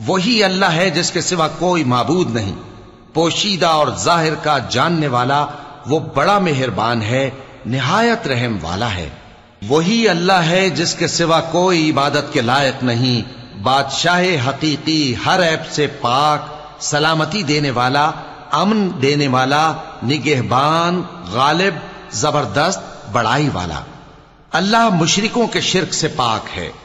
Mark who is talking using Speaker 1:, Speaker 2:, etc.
Speaker 1: वही अल्लाह है जिसके सिवा कोई माबूद नहीं, पोशीदा और जाहिर का जानने वाला, वो बड़ा मेहरबान है, निहायत रहम वाला है। वही अल्लाह है जिसके सिवा कोई इबादत के लायक नहीं, बादशाह हकीकी, हर ऐब से पाक, सलामती देने वाला, अमन देने वाला, निगहबान, गालिब, जबरदस्त, बड़ाई वाला। अल्लाह मुशरिकों के शिर्क से पाक है।